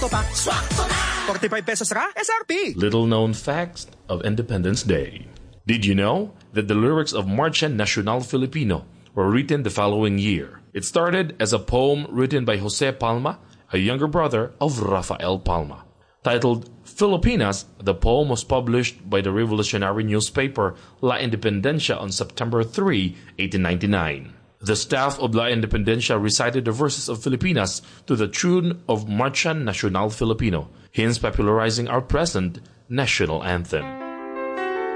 swakto pa. Swakto na! 45 pesos ra, SRP. Little known facts of Independence Day. Did you know that the lyrics of Marcha Nacional Filipino were written the following year? It started as a poem written by Jose Palma, a younger brother of Rafael Palma. Titled Filipinas, the poem was published by the revolutionary newspaper La Independencia on September 3, 1899. The staff of La Independencia recited the verses of Filipinas to the tune of Marcha Nacional Filipino, hence popularizing our present national anthem.